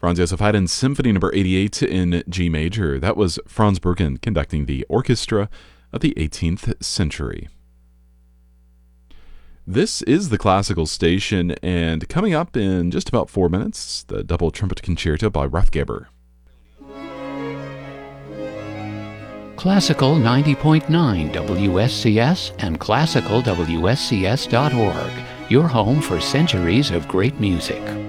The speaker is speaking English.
Franz Josef Haydn Symphony No. 88 in G major. That was Franz Bruggen conducting the orchestra of the 18th century. This is the Classical Station, and coming up in just about 4 minutes, the Double Trumpet Concerto by Rathgeber. Classical 90.9 WSCS and classicalwscs.org, your home for centuries of great music.